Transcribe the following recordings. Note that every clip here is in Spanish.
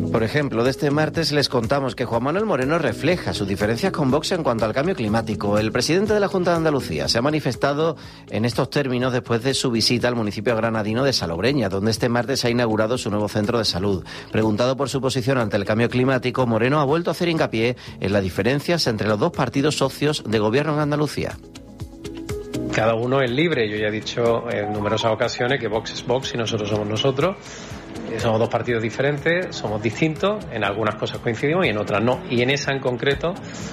Por ejemplo, de este martes les contamos que Juan Manuel Moreno refleja sus diferencias con Vox en cuanto al cambio climático. El presidente de la Junta de Andalucía se ha manifestado en estos términos después de su visita al municipio granadino de Salobreña, donde este martes ha inaugurado su nuevo centro de salud. Preguntado por su posición ante el cambio climático, Moreno ha vuelto a hacer hincapié en las diferencias entre los dos partidos socios de gobierno en Andalucía. Cada uno es libre. Yo ya he dicho en numerosas ocasiones que Vox es Vox y nosotros somos nosotros. Somos dos partidos diferentes, somos distintos, en algunas cosas coincidimos y en otras no. Y en esa en concreto,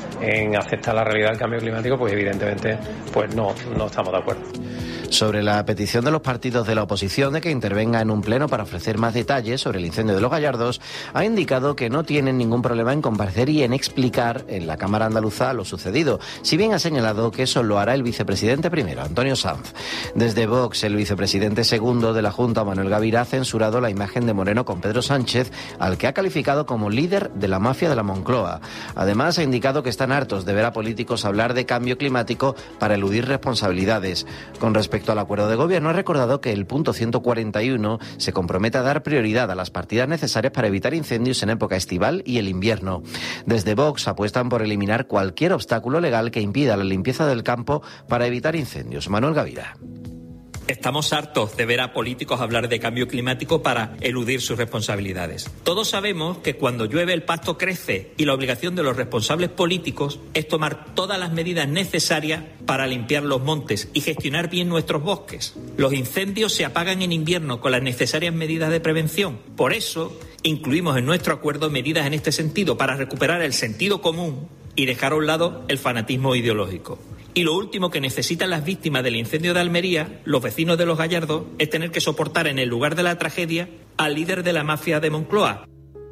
en aceptar la realidad del cambio climático, pues evidentemente pues no estamos de acuerdo. Sobre la petición de los partidos de la oposición de que intervenga en un pleno para ofrecer más detalles sobre el incendio de Los Gallardos, ha indicado que no tienen ningún problema en comparecer y en explicar en la Cámara Andaluza lo sucedido, si bien ha señalado que eso lo hará el vicepresidente primero, Antonio Sanz. Desde Vox, el vicepresidente segundo de la Junta, Manuel Gavira, ha censurado la imagen de Moreno con Pedro Sánchez, al que ha calificado como líder de la mafia de la Moncloa. Además, ha indicado que están hartos de ver a políticos hablar de cambio climático para eludir responsabilidades. Con respecto al acuerdo de gobierno, ha recordado que el punto 141 se compromete a dar prioridad a las partidas necesarias para evitar incendios en época estival y el invierno. Desde Vox apuestan por eliminar cualquier obstáculo legal que impida la limpieza del campo para evitar incendios. Manuel Gavira. Estamos hartos de ver a políticos hablar de cambio climático para eludir sus responsabilidades. Todos sabemos que cuando llueve el pasto crece y la obligación de los responsables políticos es tomar todas las medidas necesarias para limpiar los montes y gestionar bien nuestros bosques. Los incendios se apagan en invierno con las necesarias medidas de prevención. Por eso incluimos en nuestro acuerdo medidas en este sentido para recuperar el sentido común y dejar a un lado el fanatismo ideológico. Y lo último que necesitan las víctimas del incendio de Almería, los vecinos de Los Gallardos, es tener que soportar en el lugar de la tragedia al líder de la mafia de Moncloa.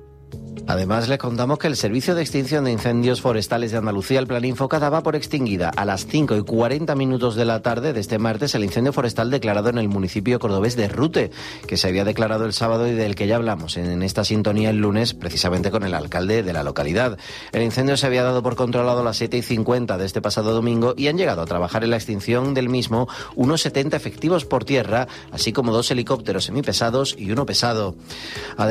Además, les contamos que el Servicio de Extinción de Incendios Forestales de Andalucía, el Planinfoca, daba por extinguida a las 5:40 de la tarde de este martes el incendio forestal declarado en el municipio cordobés de Rute, que se había declarado el sábado y del que ya hablamos en esta sintonía el lunes, precisamente con el alcalde de la localidad. El incendio se había dado por controlado a las 7:50 de este pasado domingo y han llegado a trabajar en la extinción del mismo unos 70 efectivos por tierra, así como 2 helicópteros semipesados y uno pesado.